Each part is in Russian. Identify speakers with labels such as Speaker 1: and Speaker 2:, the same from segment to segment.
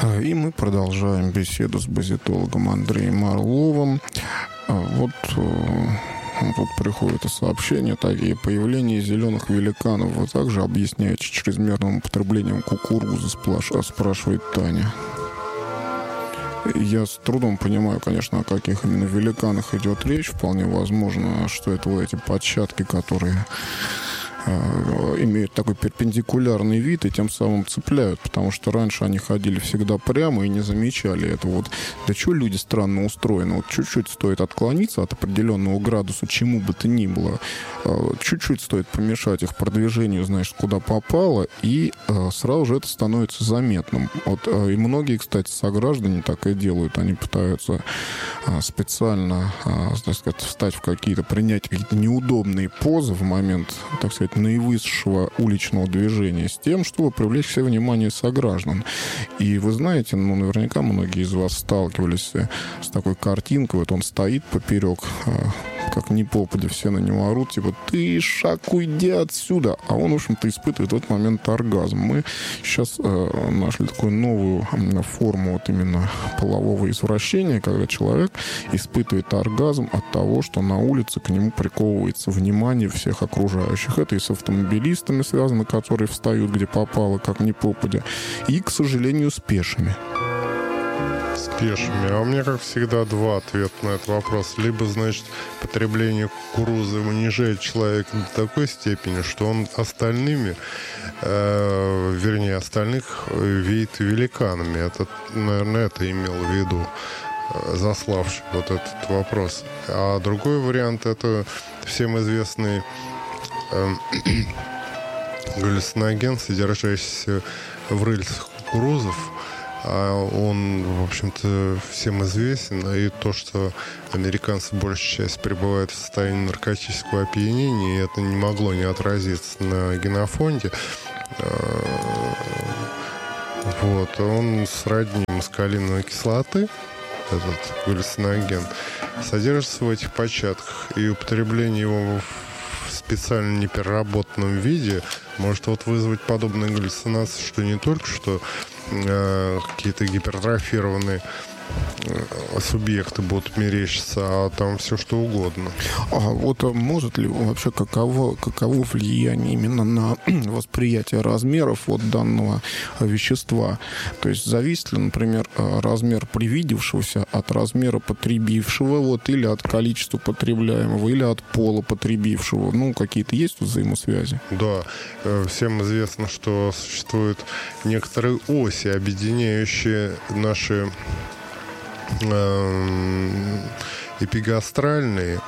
Speaker 1: И мы продолжаем беседу с базитологом Андреем Орловым. Вот приходит сообщение такие: появление зеленых великанов вы также объясняете чрезмерным употреблением кукурузы, спрашивает Таня. Я с трудом понимаю, конечно, о каких именно великанах идет речь. Вполне возможно, что это вот эти подчатки, которые имеют такой перпендикулярный вид и тем самым цепляют, потому что раньше они ходили всегда прямо и не замечали этого. Вот, да что люди странно устроены? Вот чуть-чуть стоит отклониться от определенного градуса, чему бы то ни было, чуть-чуть стоит помешать их продвижению, знаешь, куда попало, и сразу же это становится заметным. Вот, и многие, кстати, сограждане так и делают. Они пытаются специально, так сказать, встать в какие-то, принять какие-то неудобные позы в момент, так сказать, наивысшего уличного движения, с тем, чтобы привлечь к себе внимание сограждан. И вы знаете, наверняка многие из вас сталкивались с такой картинкой. Вот он стоит поперек, как ни попадя, все на него орут, типа: ты, шаг, уйди отсюда. А он, в общем-то, испытывает в этот момент оргазм. Мы сейчас нашли такую новую форму вот именно полового извращения, когда человек испытывает оргазм от того, что на улице к нему приковывается внимание всех окружающих. Это и с автомобилистами связано, которые встают где попало, как ни попадя, и, к сожалению, с пешими.
Speaker 2: С пешими. А у меня, как всегда, два ответа на этот вопрос. Либо, значит, потребление кукурузы унижает человека до такой степени, что он остальных видит великанами. Это, наверное, это имел в виду заславший вот этот вопрос. А другой вариант — это всем известный галлюциноген, содержащийся в рыльцах кукурузов. Он, в общем-то, всем известен. И то, что американцы большей частью пребывают в состоянии наркотического опьянения, и это не могло не отразиться на генофонде. Вот. Он сродни москалиновой кислоты, этот галлюциноген, содержится в этих початках. И употребление его в специально непереработанном виде может вот вызвать подобные галлюцинации, что не только что какие-то гипертрофированные субъекты будут мерещиться, а там все что угодно.
Speaker 1: А вот может ли вообще каково влияние именно на восприятие размеров вот данного вещества? То есть зависит ли, например, размер привидевшегося от размера потребившего, вот, или от количества потребляемого, или от пола потребившего? Ну, какие-то есть взаимосвязи?
Speaker 2: Да. Всем известно, что существуют некоторые оси, объединяющие наши эпигастральные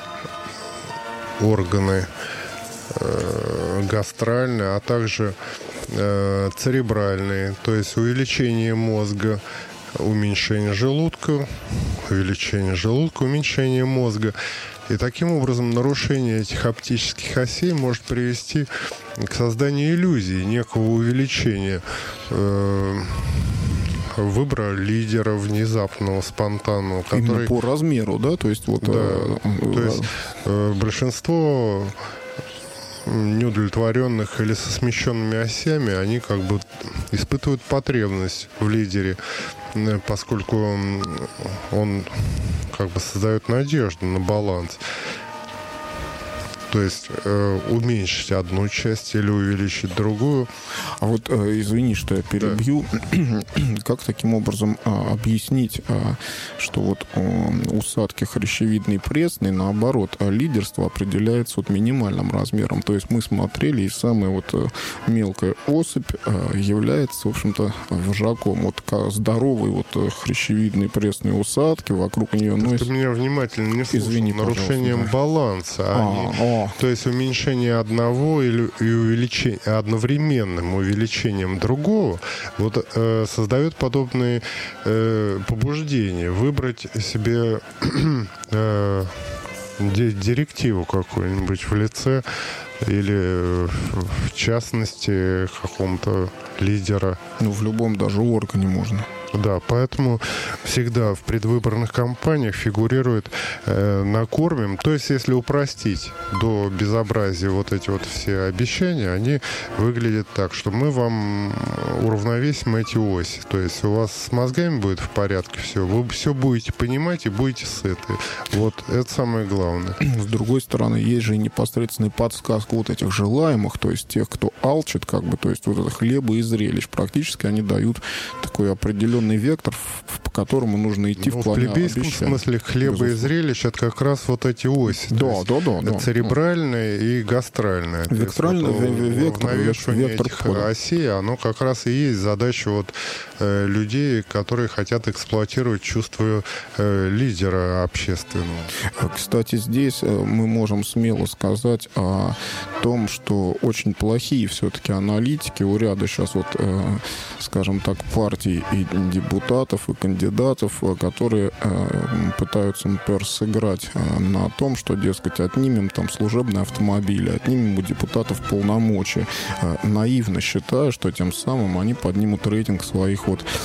Speaker 2: органы, гастральные, а также церебральные, то есть увеличение мозга, уменьшение желудка, уменьшение мозга. И таким образом нарушение этих оптических осей может привести к созданию иллюзии, некого увеличения выбора лидера внезапного, спонтанного, который...
Speaker 1: Именно по размеру, да? То есть вот...
Speaker 2: Да, то есть большинство неудовлетворенных или со смещенными осями, они как бы испытывают потребность в лидере, поскольку он как бы создает надежду на баланс. То есть уменьшить одну часть или увеличить другую.
Speaker 1: А вот, извини, что я перебью. Да. Как таким образом объяснить, что вот усадки хрящевидной пресной, наоборот, лидерство определяется вот минимальным размером? То есть мы смотрели, и самая вот мелкая особь является, в общем-то, вожаком. Вот здоровой вот хрящевидной пресной усадки, вокруг нее...
Speaker 2: Ты меня внимательно не слушал.
Speaker 1: Извини,
Speaker 2: нарушением
Speaker 1: да.
Speaker 2: Баланса. То есть уменьшение одного и увеличение, одновременным увеличением другого вот, создает подобные побуждения. Выбрать себе директиву какую-нибудь в лице или в частности каком-то лидера.
Speaker 1: Ну, в любом даже органе можно.
Speaker 2: Да, поэтому всегда в предвыборных кампаниях фигурирует «накормим». То есть, если упростить до безобразия вот эти вот все обещания, они выглядят так, что мы вам уравновесим эти оси. То есть, у вас с мозгами будет в порядке все, вы все будете понимать и будете сыты. Вот, это самое главное.
Speaker 1: С другой стороны, есть же и непосредственная подсказка вот этих желаемых, то есть тех, кто алчит, как бы, то есть вот это хлеба и зрелищ. Практически они дают такой определенный вектор, по которому нужно идти в плане обещаний.
Speaker 2: В плебейском смысле хлеба и зрелищ — это как раз вот эти оси.
Speaker 1: Да.
Speaker 2: Церебральная и гастральная.
Speaker 1: Векторальный вектор
Speaker 2: этих осей, оно как раз и есть задача вот людей, которые хотят эксплуатировать чувство лидера общественного.
Speaker 1: Кстати, здесь мы можем смело сказать о том, что очень плохие все-таки аналитики у ряда сейчас вот, скажем так, партий и депутатов, и кандидатов, которые пытаются, например, сыграть на том, что, дескать, отнимем там служебные автомобили, отнимем у депутатов полномочия, наивно считая, что тем самым они поднимут рейтинг своих,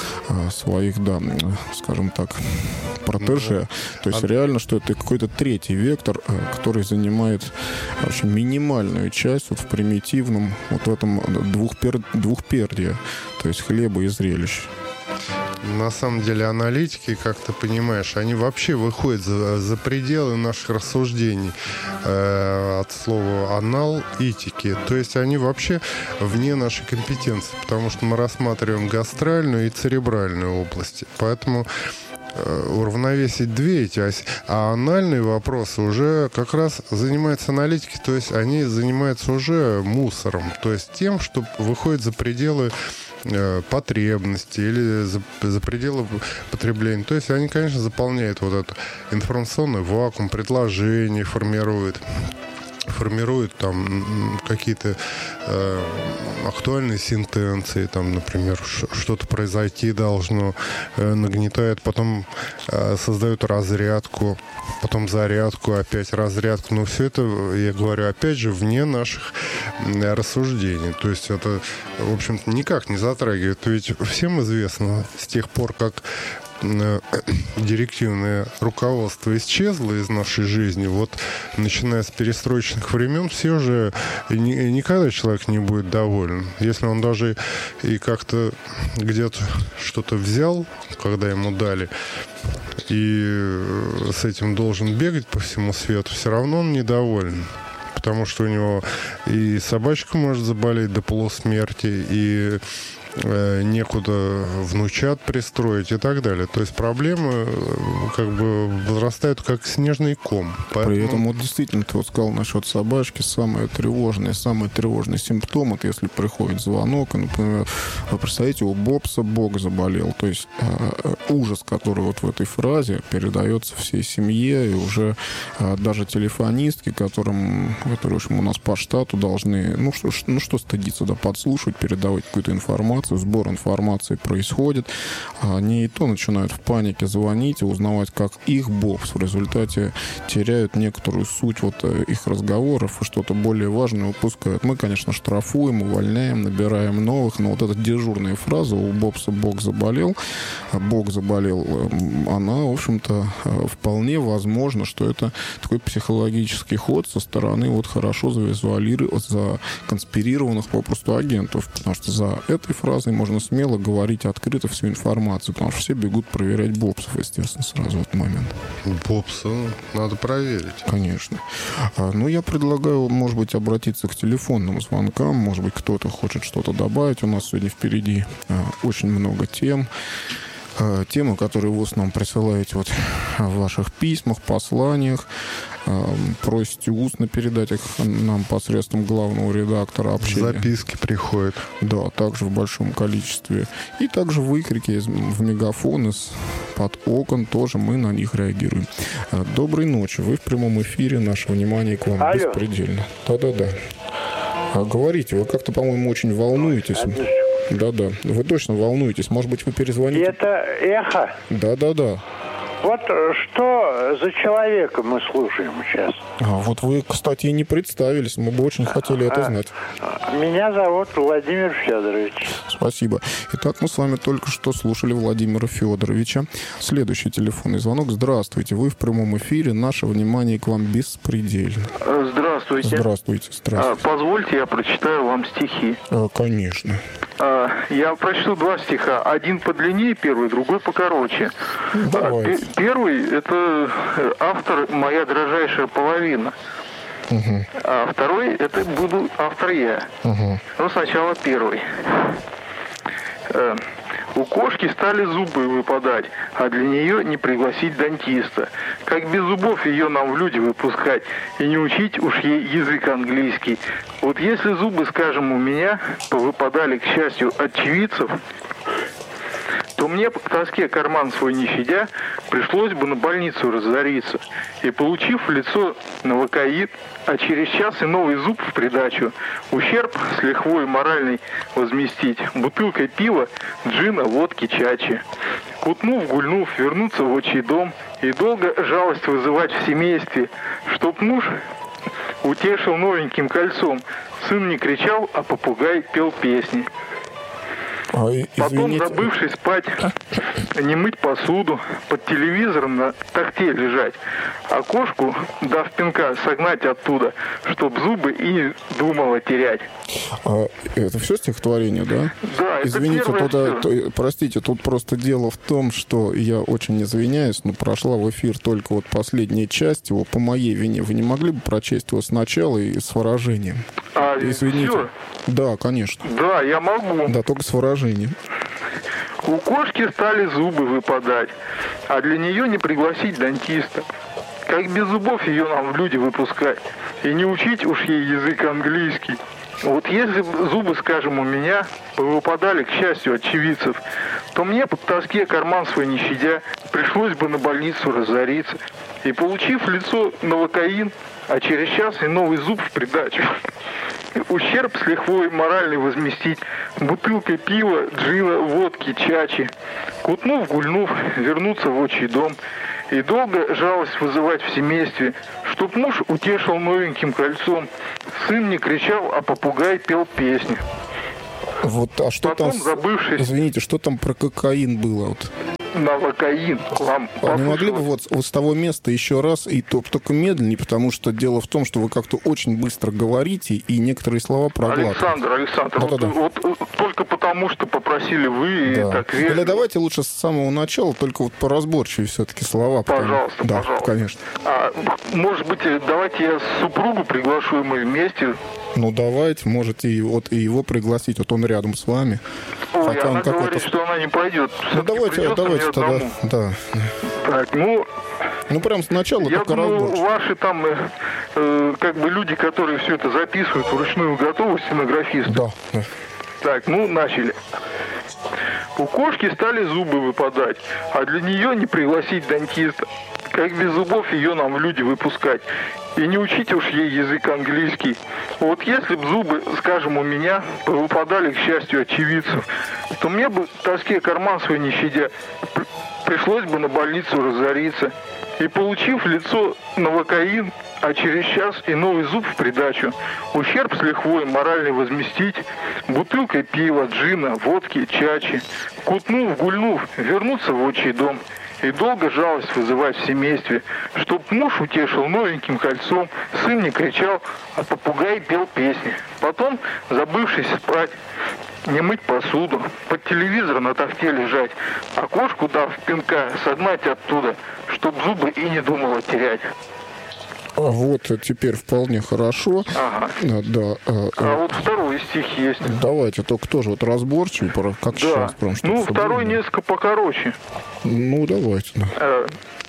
Speaker 1: да, скажем так, протеже. То есть реально, что это какой-то третий вектор, который занимает очень минимальную часть вот в примитивном вот в этом двухпердье, то есть хлеба и зрелищ.
Speaker 2: На самом деле аналитики, как ты понимаешь, они вообще выходят за пределы наших рассуждений от слова аналитики. То есть они вообще вне нашей компетенции, потому что мы рассматриваем гастральную и церебральную области. Поэтому уравновесить две эти оси. А анальные вопросы уже как раз занимаются аналитики, то есть они занимаются уже мусором, то есть тем, что выходит за пределы потребности или за пределы потребления. То есть они, конечно, заполняют вот этот информационный вакуум, предложения формируют там какие-то актуальные сентенции, там, например, что-то произойти должно, нагнетают, потом создают разрядку, потом зарядку, опять разрядку. Но все это, я говорю, опять же, вне наших рассуждений. То есть это, в общем-то, никак не затрагивает. Ведь всем известно, с тех пор, как директивное руководство исчезло из нашей жизни, вот начиная с перестроечных времен, все же никогда человек не будет доволен. Если он даже и как-то где-то что-то взял, когда ему дали, и с этим должен бегать по всему свету, все равно он недоволен. Потому что у него и собачка может заболеть до полусмерти, и некуда внучат пристроить и так далее. То есть проблемы как бы возрастают как снежный ком.
Speaker 1: Поэтому... При этом вот действительно ты вот сказал насчет собачки, самый тревожный симптом, это если приходит звонок, и, например, вы представляете, у Бобса бог заболел. То есть ужас, который вот в этой фразе передается всей семье, и уже даже телефонистки, которые в общем, у нас по штату должны, что стыдиться, да, подслушивать, передавать какую-то информацию, сбор информации происходит, они и то начинают в панике звонить и узнавать, как их бобс в результате теряют некоторую суть вот их разговоров и что-то более важное упускают. Мы, конечно, штрафуем, увольняем, набираем новых, но вот эта дежурная фраза «у бобса бог заболел», она, в общем-то, вполне возможно, что это такой психологический ход со стороны вот хорошо законспирированных попросту агентов, потому что за этой фразой можно смело говорить открыто всю информацию, потому что все бегут проверять бобсов, естественно, сразу в этот момент.
Speaker 2: Бобсу надо проверить.
Speaker 1: Конечно. Я предлагаю, может быть, обратиться к телефонным звонкам, может быть, кто-то хочет что-то добавить. У нас сегодня впереди очень много тем. Темы, которые вы нам присылаете вот в ваших письмах, посланиях. Просите устно передать их нам посредством главного редактора общения.
Speaker 2: Записки приходят.
Speaker 1: Да, также в большом количестве. И также выкрики в мегафон из-под окон, тоже мы на них реагируем. Доброй ночи. Вы в прямом эфире. Наше внимание к вам беспредельно. Да-да-да. Говорите, вы как-то, по-моему, очень волнуетесь. Да-да, вы точно волнуетесь. Может быть, вы перезвоните?
Speaker 3: Это эхо?
Speaker 1: Да-да-да.
Speaker 3: Вот что за человека мы слушаем сейчас?
Speaker 1: Вот вы, кстати, и не представились. Мы бы очень хотели это знать.
Speaker 3: Меня зовут Владимир Федорович.
Speaker 1: Спасибо. Итак, мы с вами только что слушали Владимира Федоровича. Следующий телефонный звонок. Здравствуйте. Вы в прямом эфире. Наше внимание к вам беспредельно.
Speaker 4: Здравствуйте.
Speaker 1: Здравствуйте. Здравствуйте.
Speaker 4: Позвольте, я прочитаю вам стихи.
Speaker 1: Конечно.
Speaker 4: Я прочту 2 стиха. Один подлиннее первый, другой покороче.
Speaker 1: Давайте.
Speaker 4: Первый — это автор «Моя дрожайшая половина».
Speaker 1: Угу.
Speaker 4: А второй — это буду автор я.
Speaker 1: Угу.
Speaker 4: Ну, сначала первый. У кошки стали зубы выпадать, а для нее не пригласить дантиста. Как без зубов ее нам в люди выпускать и не учить уж ей язык английский. Вот если зубы, скажем, у меня повыпадали, к счастью, очевидцев, то мне по тоске карман свой не щадя, пришлось бы на больницу разориться. И, получив в лицо новокаид, а через час и новый зуб в придачу, ущерб с лихвой моральный возместить, бутылкой пива, джина, водки, чачи. Кутнув, гульнув, вернуться в отчий дом и долго жалость вызывать в семействе, чтоб муж утешил новеньким кольцом, сын не кричал, а попугай пел песни. Потом, забывшись спать, не мыть посуду, под телевизором на тахте лежать, а кошку, дав пинка, согнать оттуда, чтоб зубы и не думала терять.
Speaker 1: Это все стихотворение, да?
Speaker 4: Да,
Speaker 1: извините,
Speaker 4: это
Speaker 1: тут, простите, тут просто дело в том, что я очень извиняюсь, но прошла в эфир только вот последняя часть его по моей вине. Вы не могли бы прочесть его сначала и с выражением? Извините.
Speaker 4: Все?
Speaker 1: Да, конечно.
Speaker 4: Да, я могу.
Speaker 1: Да, только с выражением.
Speaker 4: У кошки стали зубы выпадать, а для нее не пригласить дантиста. Как без зубов ее нам в люди выпускать и не учить уж ей язык английский. Вот если бы зубы, скажем, у меня выпадали, к счастью, очевидцев, то мне по тоске карман свой не щадя, пришлось бы на больницу разориться. И, получив в лицо новокаин, а через час и новый зуб в придачу, ущерб с лихвой моральный возместить, бутылкой пива, джина, водки, чачи. Кутнув, гульнув, вернуться в отчий дом и долго жалость вызывать в семействе, чтоб муж утешил новеньким кольцом, сын не кричал, а попугай пел песни.
Speaker 1: Вот, а что
Speaker 4: потом,
Speaker 1: там,
Speaker 4: забывшись...
Speaker 1: Извините, что там про кокаин было? Вот?
Speaker 4: Новокаин.
Speaker 1: Не могли бы вот с того места еще раз, и только медленнее, потому что дело в том, что вы как-то очень быстро говорите, и некоторые слова проглатываете.
Speaker 4: Александр, вот только потому, что попросили вы,
Speaker 1: да.
Speaker 4: И так верно.
Speaker 1: Или давайте лучше с самого начала, только вот поразборчивее все-таки слова.
Speaker 4: Пожалуйста,
Speaker 1: да,
Speaker 4: пожалуйста.
Speaker 1: Конечно.
Speaker 4: Может быть, давайте я супругу приглашу, и мы вместе...
Speaker 1: Ну, давайте, можете и его пригласить, вот он рядом с вами.
Speaker 4: Хотя она говорит, что она не пойдет.
Speaker 1: Ну, давайте тогда, да.
Speaker 4: Так,
Speaker 1: прям сначала
Speaker 4: я
Speaker 1: только
Speaker 4: думаю,
Speaker 1: разборчиво.
Speaker 4: ваши там, как бы люди, которые все это записывают вручную, готовы, стенографисты?
Speaker 1: Да.
Speaker 4: Так, начали. У кошки стали зубы выпадать, а для нее не пригласить дантиста. Как без зубов ее нам в люди выпускать. И не учить уж ей язык английский. Вот если б зубы, скажем, у меня выпадали, к счастью, очевидцев, то мне бы в тоске карман свой не щадя, пришлось бы на больницу разориться. И, получив в лицо новокаин, а через час и новый зуб в придачу, ущерб с лихвой моральный возместить, бутылкой пива, джина, водки, чачи, кутнув, гульнув, вернуться в отчий дом и долго жалость вызывать в семействе, чтоб муж утешил новеньким кольцом, сын не кричал, а попугай пел песни. Потом, забывшись спать, не мыть посуду, под телевизор на тахте лежать, а кошку, дав пинка, согнать оттуда, чтоб зубы и не думала терять.
Speaker 1: Вот теперь вполне хорошо.
Speaker 4: Ага.
Speaker 1: Да.
Speaker 4: Вот второй стих есть.
Speaker 1: Давайте, только тоже вот разборчивый, как сейчас. Прям,
Speaker 4: второй несколько покороче.
Speaker 1: Давайте. Да.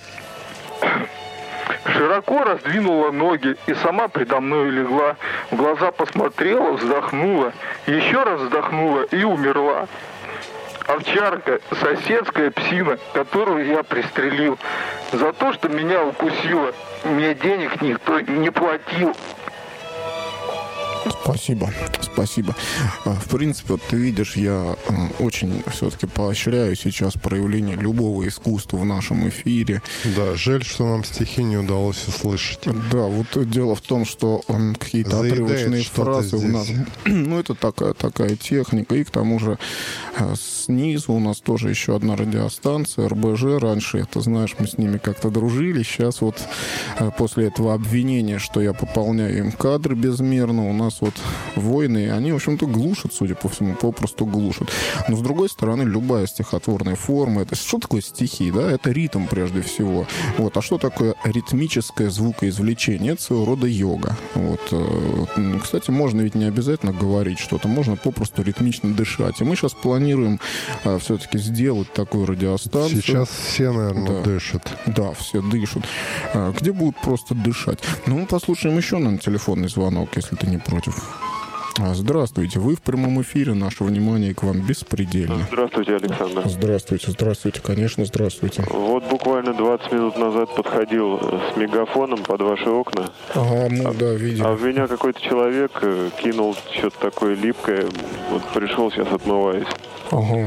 Speaker 4: Широко раздвинула ноги и сама предо мной легла. В глаза посмотрела, вздохнула, еще раз вздохнула и умерла. Овчарка, соседская псина, которую я пристрелил. За то, что меня укусила, мне денег никто не платил.
Speaker 1: Спасибо. В принципе, вот ты видишь, я очень все-таки поощряю сейчас проявление любого искусства в нашем эфире.
Speaker 2: Да, жаль, что нам стихи не удалось услышать.
Speaker 1: Да, вот дело в том, что какие-то отрывочные фразы у нас... Ну, это такая техника. И к тому же снизу у нас тоже еще одна радиостанция, РБЖ. Раньше, это знаешь, мы с ними как-то дружили. Сейчас вот после этого обвинения, что я пополняю им кадры безмерно, у нас вот войны, они, в общем-то, глушат, судя по всему, попросту глушат. Но, с другой стороны, любая стихотворная форма, это что такое стихи, да? Это ритм, прежде всего. Вот. А что такое ритмическое звукоизвлечение? Это своего рода йога. Вот. Кстати, можно ведь не обязательно говорить что-то, можно попросту ритмично дышать. И мы сейчас планируем все-таки сделать такую радиостанцию.
Speaker 2: Сейчас все, наверное, дышат.
Speaker 1: Да, все дышат. Где будут просто дышать. Ну, мы послушаем еще, наверное, телефонный звонок, если ты не против. Здравствуйте, вы в прямом эфире, наше внимание к вам беспредельно.
Speaker 5: Здравствуйте, Александр.
Speaker 1: Здравствуйте, конечно, здравствуйте.
Speaker 5: Вот буквально 20 минут назад подходил с мегафоном под ваши окна.
Speaker 1: Ага, мы, да, видели.
Speaker 5: А в меня какой-то человек кинул что-то такое липкое. Вот пришел, сейчас отмываюсь.
Speaker 1: Ага.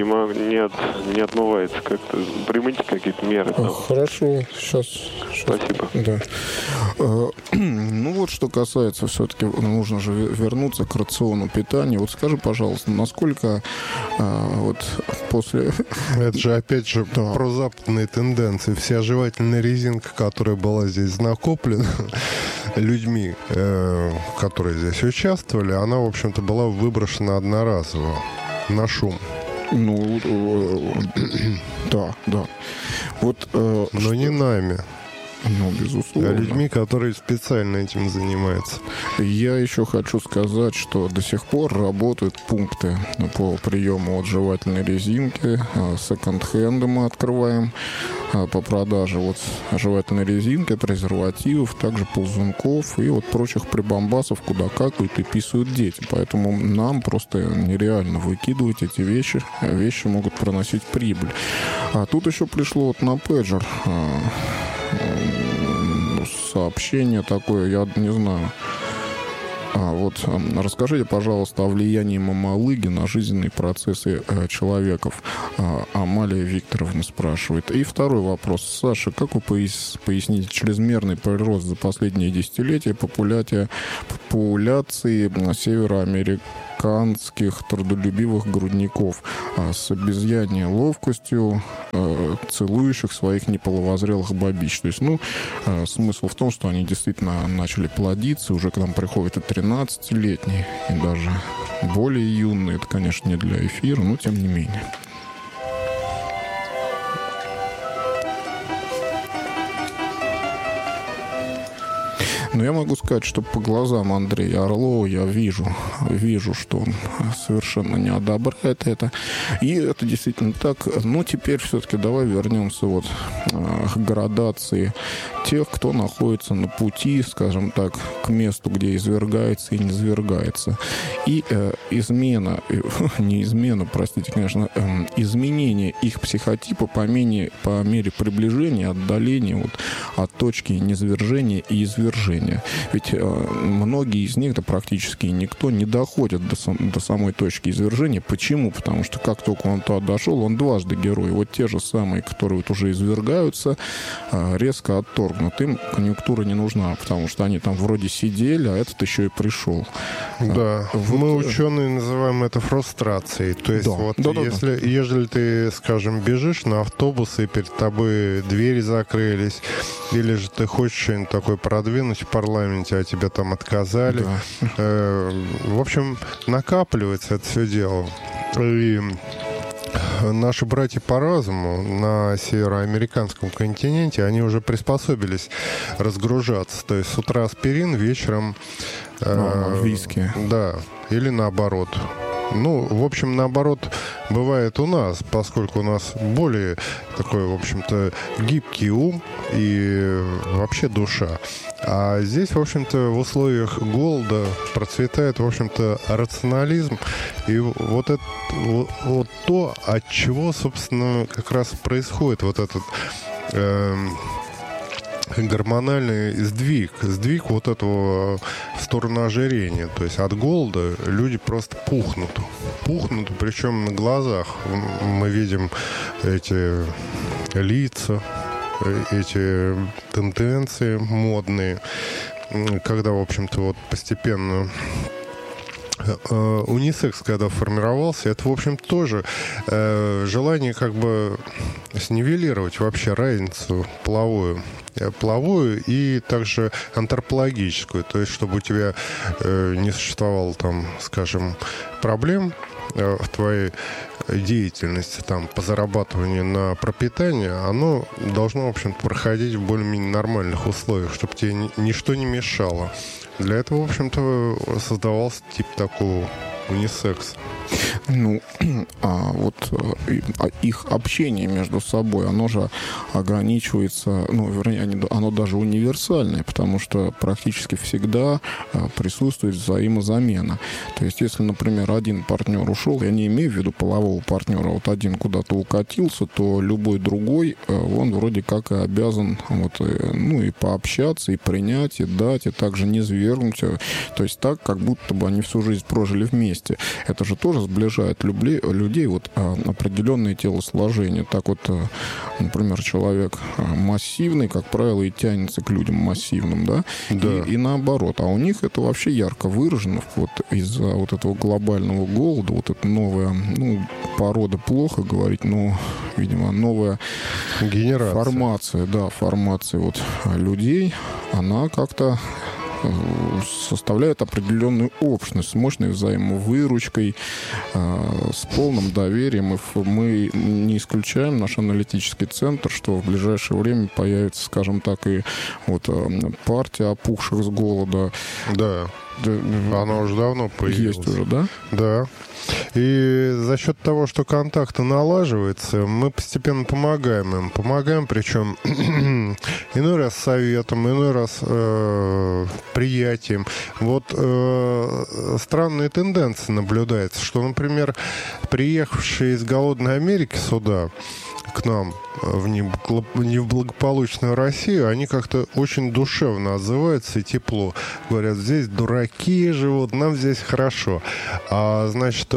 Speaker 5: Не отмывается как-то. Примите какие-то меры.
Speaker 1: Хорошо, сейчас.
Speaker 5: Спасибо.
Speaker 1: Да. Ну вот, что касается, все-таки нужно же вернуться к рациону питания. Вот скажи, пожалуйста, насколько вот после...
Speaker 2: Это же, опять же, про западные тенденции. Вся жевательная резинка, которая была здесь накоплена людьми, которые здесь участвовали, она, в общем-то, была выброшена одноразово на шум.
Speaker 1: Ну, да. Вот,
Speaker 2: но не нами.
Speaker 1: Ну, безусловно.
Speaker 2: Людьми, которые специально этим занимаются.
Speaker 1: Я еще хочу сказать, что до сих пор работают пункты по приему от жевательной резинки. Секонд-хенды мы открываем по продаже вот жевательной резинки, презервативов, также ползунков и вот прочих прибамбасов, куда какают и писают дети. Поэтому нам просто нереально выкидывать эти вещи. Вещи могут приносить прибыль. А тут еще пришло вот на пейджер сообщение такое, я не знаю. Вот расскажите, пожалуйста, о влиянии мамалыги на жизненные процессы человеков. Амалия Викторовна спрашивает. И второй вопрос. Саша, как вы поясните чрезмерный прирост за последние десятилетия популяции североамериканских трудолюбивых грудников с обезьяньей ловкостью, целующих своих неполовозрелых бабич? То есть, смысл в том, что они действительно начали плодиться, уже к нам приходят и 13-летние, и даже более юные. Это, конечно, не для эфира, но тем не менее. Но я могу сказать, что по глазам Андрея Орлова я вижу, что он совершенно не одобряет это. И это действительно так. Но теперь все-таки давай вернемся вот к градации тех, кто находится на пути, скажем так, к месту, где извергается и не извергается. И изменение их психотипа по мере приближения, отдаления вот от точки низвержения и извержения. Ведь многие из них, да практически никто, не доходит до самой точки извержения. Почему? Потому что как только он туда дошел, он дважды герой. Вот те же самые, которые вот уже извергаются, резко отторгнут. Им конъюнктура не нужна, потому что они там вроде сидели, а этот еще и пришел.
Speaker 2: Да, вот, мы, ученые, называем это фрустрацией. То есть, ежели ты, скажем, бежишь на автобус, и перед тобой двери закрылись, или же ты хочешь что-нибудь такое продвинуть в парламенте, а тебе там отказали. Да. В общем, накапливается это все дело. И наши братья по разуму на североамериканском континенте, они уже приспособились разгружаться. То есть с утра аспирин, вечером
Speaker 1: виски.
Speaker 2: Да, или наоборот. Ну, в общем, наоборот, бывает у нас, поскольку у нас более такой, в общем-то, гибкий ум и вообще душа. А здесь, в общем-то, в условиях голода процветает, в общем-то, рационализм. И вот это вот то, от чего, собственно, как раз происходит вот этот гормональный сдвиг вот этого в сторону ожирения. То есть от голода люди просто пухнут, причем на глазах. Мы видим эти лица, эти тенденции модные, когда, в общем-то, вот постепенно унисекс, когда формировался, это, в общем, тоже желание как бы снивелировать вообще разницу половую и также антропологическую, то есть чтобы у тебя не существовало там, скажем, проблем в твоей деятельности там по зарабатыванию на пропитание, оно должно, в общем-то, проходить в более-менее нормальных условиях, чтобы тебе ничто не мешало. Для этого, в общем-то, создавался тип такого унисекса.
Speaker 1: Ну, их общение между собой, оно же ограничивается, вернее, оно даже универсальное, потому что практически всегда присутствует взаимозамена. То есть, если, например, один партнер ушел, я не имею в виду полового партнера, вот один куда-то укатился, то любой другой, он вроде как и обязан и пообщаться, и принять, и дать, и также не свергнуть. То есть так, как будто бы они всю жизнь прожили вместе. Это же тоже сближает людей определенные телосложения. Так вот, например, человек массивный, как правило, и тянется к людям массивным, да? И наоборот. А у них это вообще ярко выражено вот из-за вот этого глобального голода, вот эта новая, порода плохо говорить, но, видимо, новая формация вот людей, она как-то составляет определенную общность с мощной взаимовыручкой, с полным доверием. И мы не исключаем, наш аналитический центр, что в ближайшее время появится, скажем так, и вот партия опухших с голода.
Speaker 2: Да. Она уже давно появилась.
Speaker 1: Есть уже, да?
Speaker 2: Да. И за счет того, что контакты налаживаются, мы постепенно помогаем им. Помогаем, причем иной раз советом, иной раз приятием. Вот странные тенденции наблюдаются, что, например, приехавшие из голодной Америки сюда, к нам в неблагополучную Россию, они как-то очень душевно отзываются и тепло. Говорят, здесь дураки живут, нам здесь хорошо. А значит,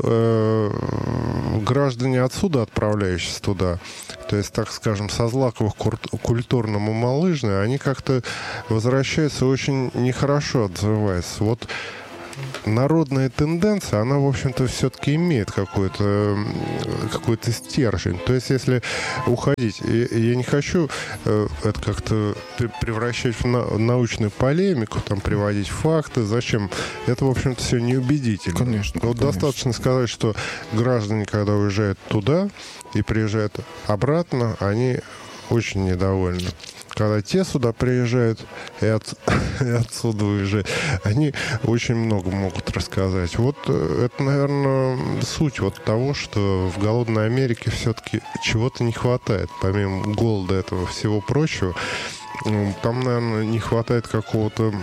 Speaker 2: граждане отсюда, отправляющиеся туда, то есть, так скажем, со Злаковых культурному малыжной, они как-то возвращаются очень нехорошо отзываются. Вот народная тенденция, она, в общем-то, все-таки имеет какой-то стержень. То есть, если уходить, я не хочу это как-то превращать в научную полемику, там, приводить факты, зачем? Это, в общем-то, все неубедительно.
Speaker 1: Конечно.
Speaker 2: Вот достаточно сказать, что граждане, когда уезжают туда и приезжают обратно, они очень недовольны. Когда те сюда приезжают и отсюда уезжают, они очень много могут рассказать. Вот это, наверное, суть вот того, что в голодной Америке все-таки чего-то не хватает. Помимо голода этого всего прочего, там, наверное, не хватает какого-то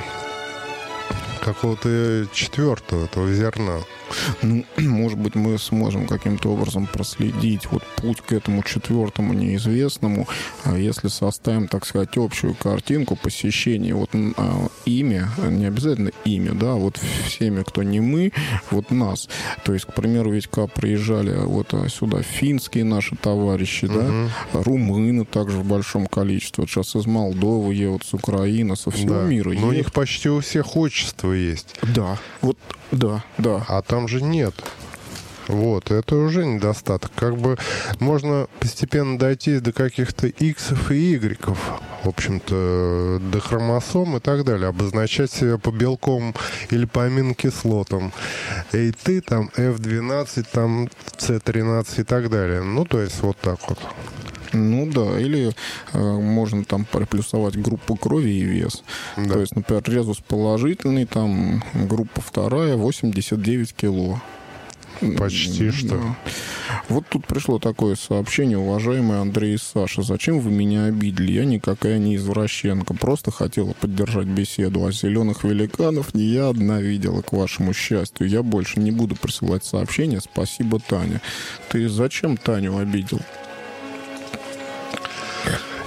Speaker 2: четвертого этого зерна.
Speaker 1: Может быть, мы сможем каким-то образом проследить вот путь к этому четвертому неизвестному, если составим, так сказать, общую картинку посещения вот ими, не обязательно ими, да, вот всеми, кто не мы, вот нас. То есть, к примеру, ведь когда приезжали вот сюда финские наши товарищи, да, румыны также в большом количестве, вот сейчас из Молдовы едут, с Украины, со всего мира.
Speaker 2: Но у них почти у всех отчество есть.
Speaker 1: Да, вот, да.
Speaker 2: А там же нет. Вот, это уже недостаток. Как бы можно постепенно дойти до каких-то иксов и игреков, в общем-то, до хромосом и так далее, обозначать себя по белкам или по аминокислотам. И ты там F12, там C13 и так далее. Ну, то есть вот так вот.
Speaker 1: Ну да, или можно там приплюсовать группу крови и вес. Да. То есть, например, резус положительный, там группа вторая, 89 кило.
Speaker 2: Почти что.
Speaker 1: Да. Вот тут пришло такое сообщение: уважаемый Андрей и Саша, зачем вы меня обидели? Я никакая не извращенка, просто хотела поддержать беседу. А зеленых великанов не я одна видела, к вашему счастью. Я больше не буду присылать сообщения. Спасибо, Таня. Ты зачем Таню обидел?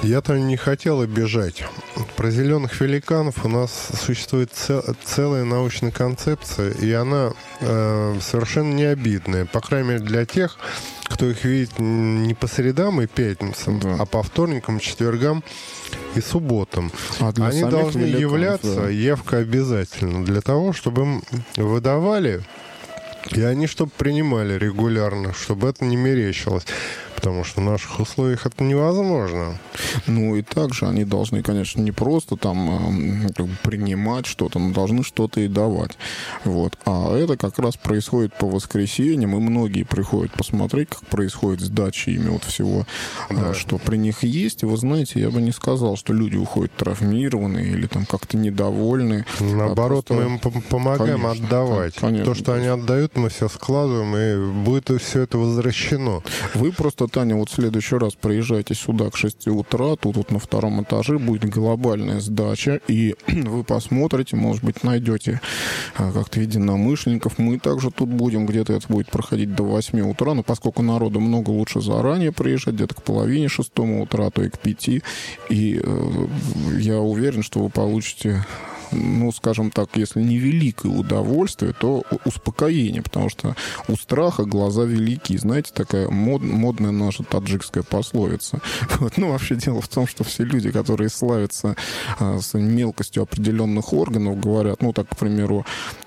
Speaker 2: Я-то не хотел бежать. Про зеленых великанов у нас существует целая научная концепция, и она совершенно не обидная. По крайней мере, для тех, кто их видит не по средам и пятницам, а по вторникам, четвергам и субботам. Они должны являться явка обязательно для того, чтобы им выдавали, и они чтобы принимали регулярно, чтобы это не мерещилось. Потому что в наших условиях это невозможно.
Speaker 1: Ну и также они должны, конечно, не просто там как бы принимать что-то, но должны что-то и давать. Вот. А это как раз происходит по воскресеньям, и многие приходят посмотреть, как происходит сдача ими вот всего, что при них есть. И вы знаете, я бы не сказал, что люди уходят травмированные или там как-то недовольные.
Speaker 2: Наоборот, мы им помогаем, конечно, отдавать.
Speaker 1: Конечно.
Speaker 2: То, что они отдают, мы все складываем, и будет все это возвращено.
Speaker 1: Вы просто, Таня, вот в следующий раз приезжайте сюда к 6 утра, тут вот на втором этаже будет глобальная сдача, и вы посмотрите, может быть, найдете как-то единомышленников. Мы также тут будем, где-то это будет проходить до 8 утра, но поскольку народу много, лучше заранее приезжать, где-то к половине 6 утра, а то и к 5, и я уверен, что вы получите, ну, скажем так, если не великое удовольствие, то успокоение, потому что у страха глаза велики. Знаете, такая модная наша таджикская пословица. Вот. Ну, вообще дело в том, что все люди, которые славятся с мелкостью определенных органов, говорят, ну, так, к примеру,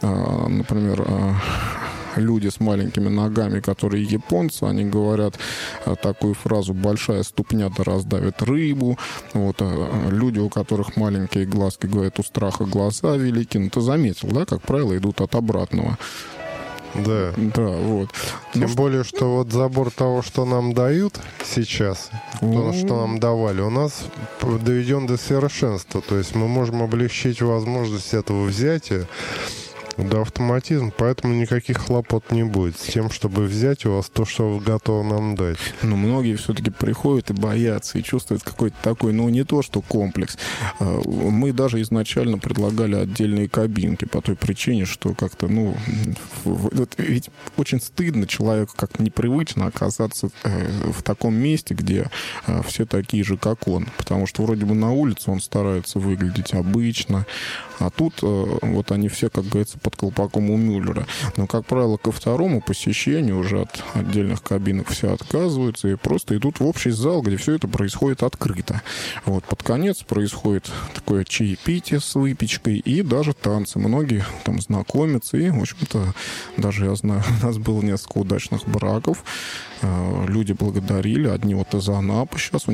Speaker 1: люди с маленькими ногами, которые японцы, они говорят такую фразу: «Большая ступня да раздавит рыбу». Вот, люди, у которых маленькие глазки, говорят: «У страха глаза велики». Ну, ты заметил, да, как правило, идут от обратного.
Speaker 2: Да.
Speaker 1: Да, вот.
Speaker 2: Тем более, что вот забор того, что нам дают сейчас, то, что нам давали, у нас доведен до совершенства. То есть мы можем облегчить возможность этого взятия до автоматизма, поэтому никаких хлопот не будет с тем, чтобы взять у вас то, что вы готовы нам дать.
Speaker 1: Но многие все-таки приходят и боятся, и чувствуют какой-то такой, ну, не то, что комплекс. Мы даже изначально предлагали отдельные кабинки по той причине, что как-то, ну, ведь очень стыдно человеку как-то непривычно оказаться в таком месте, где все такие же, как он. Потому что вроде бы на улице он старается выглядеть обычно, а тут вот они все, как говорится, под колпаком у Мюллера. Но, как правило, ко второму посещению уже от отдельных кабинок все отказываются и просто идут в общий зал, где все это происходит открыто. Вот. Под конец происходит такое чаепитие с выпечкой и даже танцы. Многие там знакомятся, и, в общем-то, даже я знаю, у нас было несколько удачных браков. Люди благодарили. Одни вот из Анапы сейчас,